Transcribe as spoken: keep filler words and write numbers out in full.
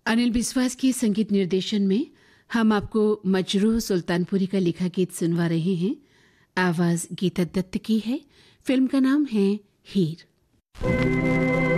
अनिल बिस्वास के संगीत निर्देशन में हम आपको मजरूह सुल्तानपुरी का लिखा गीत सुनवा रहे हैं। आवाज गीता दत्त की है। फिल्म का नाम है हीर।